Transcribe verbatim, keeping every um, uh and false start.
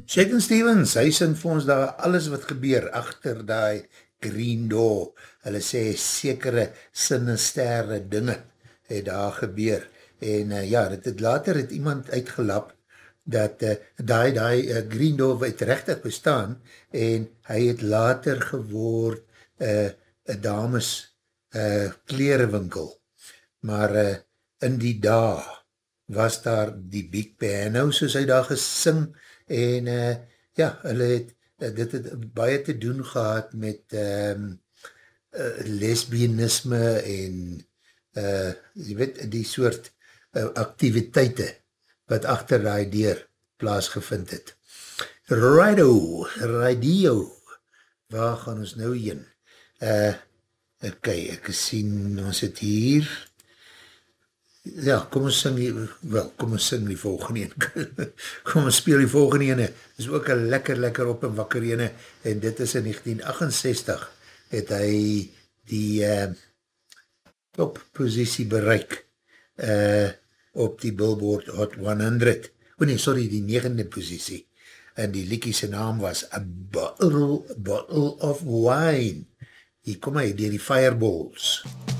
Shakin' Stevens, hy sing vir ons daar alles wat gebeur achter die green door. Hulle sê sekere sinisterre dinge het daar gebeur. En uh, ja, dit het, later het iemand uitgelap dat uh, die, die uh, green door het rechtig bestaan en hy het later geword uh, een dames uh, klerenwinkel. Maar uh, in die dag was daar die big piano soos hy daar gesing en uh, ja, hulle het, uh, dit het baie te doen gehad met um, uh, lesbianisme en uh, jy weet, die soort uh, activiteite wat achter die deur plaasgevind het. Radio, radio, waar gaan ons nou heen? Uh, ok, ek sien, ons het hier, ja, kom ons sing die, wel, kom ons sing die volgende ene, kom ons speel die volgende ene, is ook een lekker, lekker op en wakker ene, en dit is in negentien achtensestig, het hy die uh, topposisie bereik, uh, op die Billboard Hot honderd, oh nee, sorry, die negende posisie, en die liekie sy naam was A Bottle, Bottle of Wine, hier kom hy, dier die Fireballs.